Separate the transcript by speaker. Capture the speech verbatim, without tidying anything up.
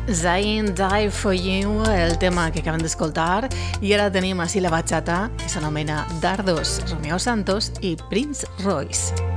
Speaker 1: Zayn Die For You, el tema que acabem d'escoltar, i ara tenim així la bachata, que s'anomena Dardos, Romeo Santos i Prince Royce.